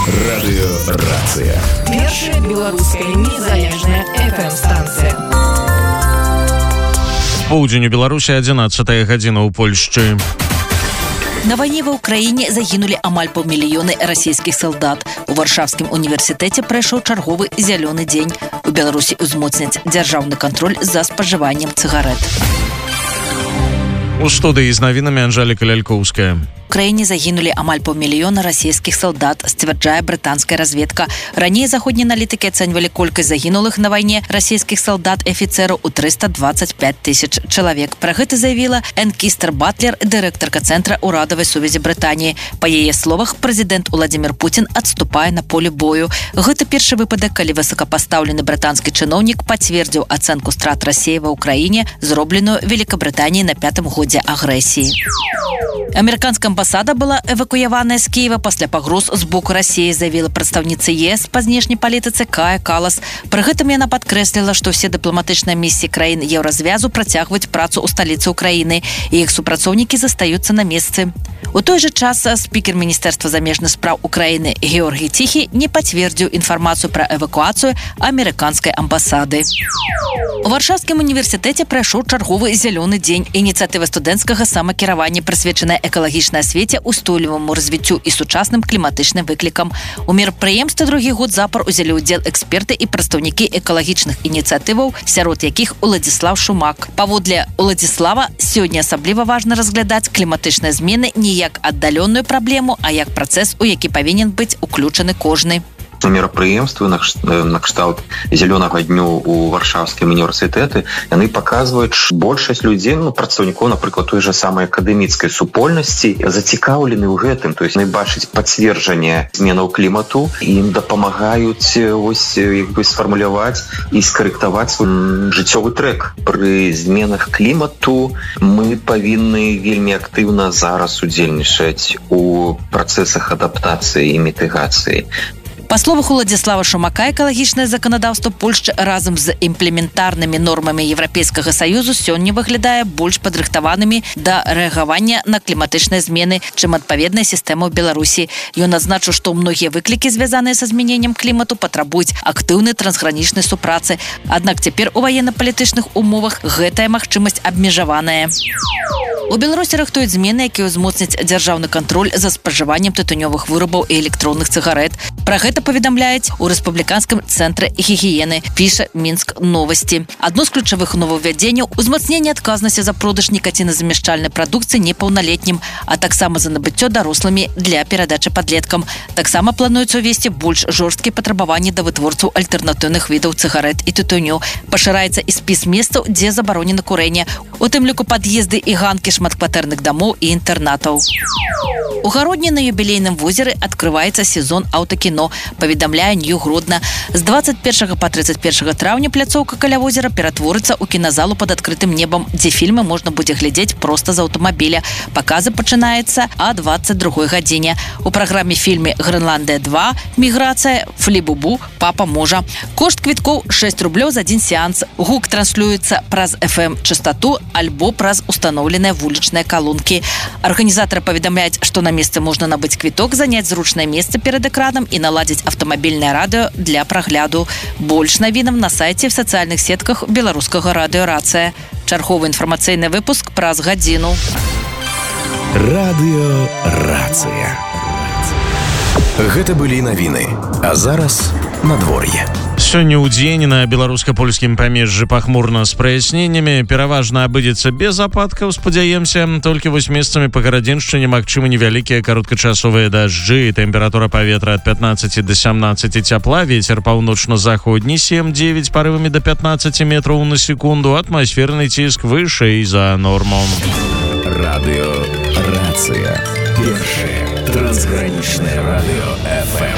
Радыёрацыя. Першая беларуская незалежная FM-станцыя. Поўдзень у Беларусі, 11 гадзіна ў Польшчы. На войне в Украине загинули амаль паўмільёны расійскіх солдат. У Варшавскім універсітэце прайшоў чарговы зялёны дзень. У Беларусі узмоцняць дзяржаўны кантроль за спажываннем цыгарэт. У студыі з навінамі Анжэліка Лялькоўская. У краіне загінулі амаль паўмільёна расійскіх солдат, сцвярджае брытанская разведка. Раней заходнія аналітыкі ацэньвалі колькасць загінулых на вайне расійскіх солдат і афіцэраў у 325 тысяч чалавек. Пра гэта заявіла Энн Кістер-Батлер, дырэктарка Цэнтра ўрадавай сувязі Брытаніі. Па яе словах, прэзідэнт Уладзімір Пуцін адступае на поле бою. Гэта першы выпадак, калі высокапастаўлены брытанскі чыноўнік пацвердзіў ацэнку страт Расіі ва ўкраіне, зробленую Великабрытаніяй на 5-м годзе агрэсіі. Амерыканская амбасада была эвакуяваная з Кіева пасля пагроз з боку Расіі, заявіла прадстаўніца ЕС па знешняй палітыцы Кая Калас. Пры гэтым яна падкрэсліла, што ўсе дыпламатычныя місіі краін Еўразвязу працягваюць працу ў сталіцы ўкраіны, і іх супрацоўнікі застаюцца на месцы. У той жа час спікер Міністэрства замежных спраў Украіны Георгій Ціхі не пацвердзіў інфармацыю пра эвакуацыю амерыканскай амбасады. У Варшавскім універсітэце прайшоў чарговы зялёны дзень. Ініцыятыва студэнцкага самакіравання прысвечаная экалагічнай асвеце, устойліваму развіццю і сучасным кліматычным выклікам. У мерапрыемстве другі год запар узялі ўдзел эксперты і прадстаўнікі экалагічных ініцыятываў, сярод якіх Уладзіслав Шумак. Паводле Уладзіслава, сёння асабліва важна разглядаць кліматычныя змены не як аддаленную праблему, а як працэс, у які павінен быць уключаны кожны. Мерапрыемствы на кшталт зялёнага дню у Варшавскім універсітэты, яны паказваюць, большасць людзей, прадстаўнікоў, напрыклад, той жа самай акадэміцкай супольнасці, зацікаўлены ў гэтым, то есть яны бачаць пацверджанне зменаў клімату, і ім дапамагаюць сфармуляваць і скарэктаваць свой жыццёвы трэк. Пры зменах клімату мы павінны вельмі актыўна зараз удзельнічаць у працэсах адаптацыі і мітыгацыі. Па словах Уладзіслава Шумака, экалагічнае заканадаўства Польшчы разам з імплементарнымі нормамі Еўрапейскага Саюзу сёння выглядае больш падрыхтаванымі да рэагавання на кліматычныя змены, чым адпаведная сістэма ў Беларусі. Ён адзначыў, што многія выклікі, звязаныя са змяненнем клімату, патрабуюць актыўнай трансгранічнай супрацы. Аднак цяпер у ваенна-палітычных умовах гэтая магчымасць абмежаваная. У Беларусі рыхтуюць змены, якія ўзмоцняць дзяржаўны кантроль за спажываннем тытунёвых вырабаў і электронных цыгарэт. Пра гэта паведамляюць у рэспубліканскім цэнтры гігіены, піша Мінск новасці. Адно з ключавых новаўвядзенняў – узмацненне адказнасці за продаж нікаціназамяшчальнай прадукцыі непаўналетнім, а таксама за набыццё дарослымі для перадачы падлеткам. Таксама плануецца ўвесці больш жорсткія патрабаванні да вытворцаў альтэрнатыўных відаў цыгарэт і тытуню. Пашыраецца і спіс месцаў, дзе забаронена курэнне, у тым ліку пад'езды і ганкі шматкватэрных дамоў і інтэрнатаў. У Гародні на юбілейным возеры адкрываецца сезон аўтакіно, паведамляе Нью Гродна. З 21 па 31 траўня пляцоўка каля возера ператворыцца ў кіназалу пад адкрытым небам, дзе фільмы можна будзе глядзець проста з аўтамабіля. Паказы пачынаюцца о 22 гадзіне. У праграме фільме «Грэнландыя 2», «Міграцыя», «Флі-бу-бу», «Папа можа». Кошт квіткоў 6 рублёў за адзін сеанс. Гук транслюецца праз FM-частату альбо праз устаноўленыя вулічныя калонкі. Арганізатары паведамляюць, што на месцы можна набыць квіток, заняць зручнае месца перад экранам і наладзіць аўтамабільнае радыё для прагляду. Больш навінам на сайце в сацыяльных сетках беларускага радыёрацыя. Чарговы інфармацыйны выпуск праз гадзіну. Радыёрацыя. Гэта былі навіны. А зараз надвор'е. Сёння ў дзень на беларуска-польскім памежжы пахмурна з праясненнямі, пераважна абыдзецца без ападкаў, спадзяемся, толькі вось месцамі па гарадзеншчыне магчымы невялікія кароткачасовыя дажджы, тэмпература паветра ад 15 да 17 цяпла, вецер паўночна-заходні 7-9, парывамі да 15 метраў на секунду, атмасферны ціск вышэй за норму. Радыёрацыя. Першае трансгранічнае радыё FM.